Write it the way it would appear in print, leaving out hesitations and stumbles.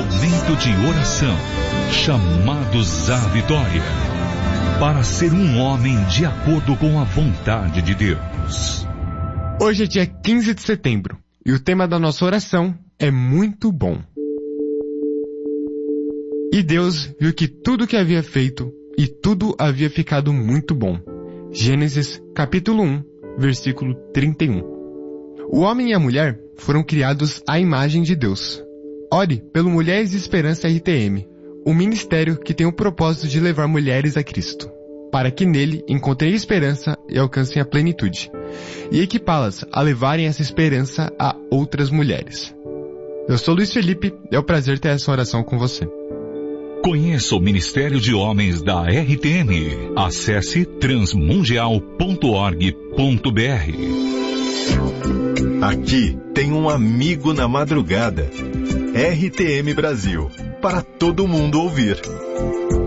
Momento de oração. Chamados à vitória. Para ser um homem de acordo com a vontade de Deus. Hoje é dia 15 de setembro e o tema da nossa oração é muito bom. E Deus viu que tudo que havia feito e tudo havia ficado muito bom. Gênesis capítulo 1, versículo 31. O homem e a mulher foram criados à imagem de Deus. Ore pelo Mulheres de Esperança RTM, o ministério que tem o propósito de levar mulheres a Cristo, para que nele encontrem esperança e alcancem a plenitude, e equipá-las a levarem essa esperança a outras mulheres. Eu sou Luiz Felipe, é um prazer ter essa oração com você. Conheça o Ministério de Homens da RTM. Acesse transmundial.org.br. Aqui tem um amigo na madrugada. RTM Brasil, para todo mundo ouvir.